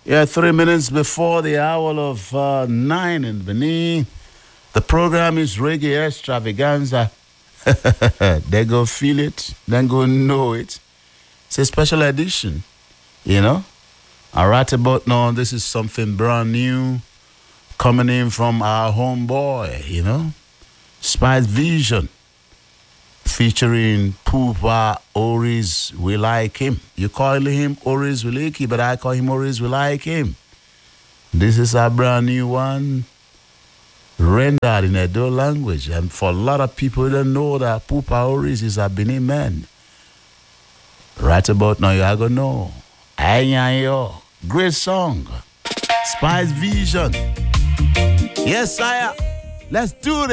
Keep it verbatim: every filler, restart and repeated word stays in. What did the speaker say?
Yeah, three minutes before the hour of uh, nine in Benin. The program is Reggae Extravaganza. They go feel it, then go know it. It's a special edition, you know. I right about now, this is something brand new coming in from our homeboy, you know. Spice Vision, featuring Pupa Oris We Like Him. You call him Oris We Like Him, but I call him Oris We Like Him. This is a brand new one, rendered in Edo language. And for a lot of people who don't know that Pupa Oris is a Benin man. Right about now, you are going to know. Ayanyo. Great song. Spice Vision. Yes, sire. Let's do this.